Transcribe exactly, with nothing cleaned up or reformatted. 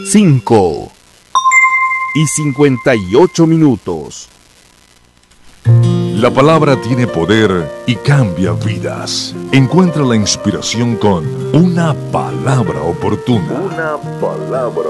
cinco y cincuenta y ocho minutos. La palabra tiene poder y cambia vidas. Encuentra la inspiración con una palabra oportuna. Una palabra